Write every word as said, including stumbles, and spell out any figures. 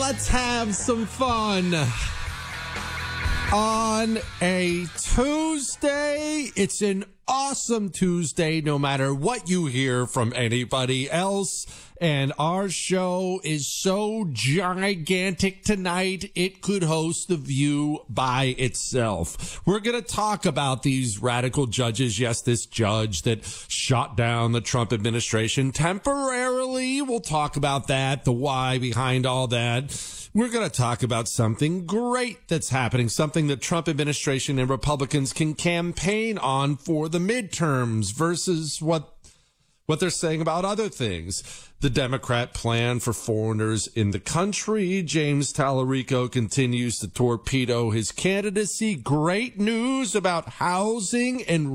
let's have some fun. On a Tuesday, it's an awesome Tuesday, no matter what you hear from anybody else. And our show is so gigantic tonight, it could host The View by itself. We're going to talk about these radical judges. Yes, this judge that shot down the Trump administration temporarily. We'll talk about that, the why behind all that. We're going to talk about something great that's happening, something the Trump administration and Republicans can campaign on for the midterms versus what what they're saying about other things. The Democrat plan for foreigners in the country. James Tallarico continues to torpedo his candidacy. Great news about housing and